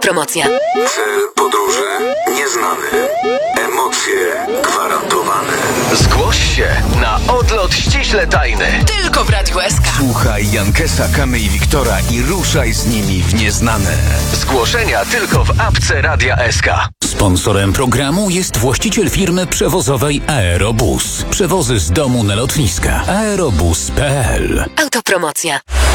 Autopromocja. Cel podróży nieznany. Emocje gwarantowane. Zgłoś się na odlot ściśle tajny. Tylko w Radiu SK. Słuchaj Jankesa, Kamy i Wiktora i ruszaj z nimi w nieznane. Zgłoszenia tylko w apce Radia SK. Sponsorem programu jest właściciel firmy przewozowej Aerobus. Przewozy z domu na lotniska. Aerobus.pl. Autopromocja.